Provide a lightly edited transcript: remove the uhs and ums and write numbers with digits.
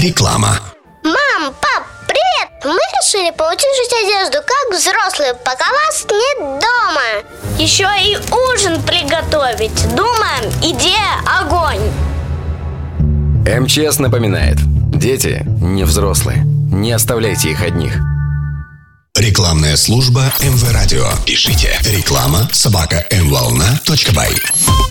Реклама. Мам, пап, привет! Мы решили поутешить одежду, как взрослые, пока вас нет дома. Еще и ужин приготовить. Думаем, идея огонь. МЧС напоминает: дети не взрослые. Не оставляйте их одних. Рекламная служба МВ Радио. Пишите реклама@mvolna.by.